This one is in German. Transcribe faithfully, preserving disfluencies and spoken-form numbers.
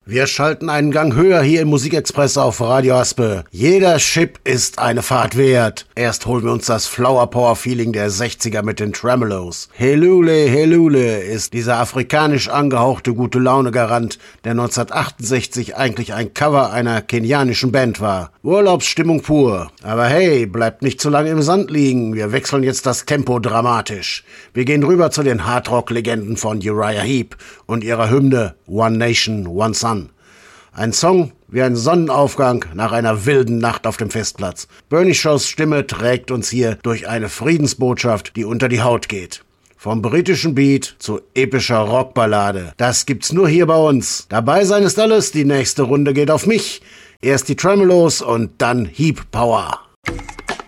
Wir schalten einen Gang höher hier im Musikexpress auf Radio Aspe. Jeder Chip ist eine Fahrt wert. Erst holen wir uns das Flower Power Feeling der sechziger mit den Tremolos. Helule, Helule ist dieser afrikanisch angehauchte Gute-Laune-Garant, der neunzehnhundertachtundsechzig eigentlich ein Cover einer kenianischen Band war. Urlaubsstimmung pur. Aber hey, bleibt nicht zu lange im Sand liegen. Wir wechseln jetzt das Tempo dramatisch. Wir gehen rüber zu den Hardrock-Legenden von Uriah Heep und ihrer Hymne One Nation, One Sun. Ein Song wie ein Sonnenaufgang nach einer wilden Nacht auf dem Festplatz. Bernie Shaws Stimme trägt uns hier durch eine Friedensbotschaft, die unter die Haut geht. Vom britischen Beat zu epischer Rockballade. Das gibt's nur hier bei uns. Dabei sein ist alles, die nächste Runde geht auf mich. Erst die Tremolos und dann Heep Power.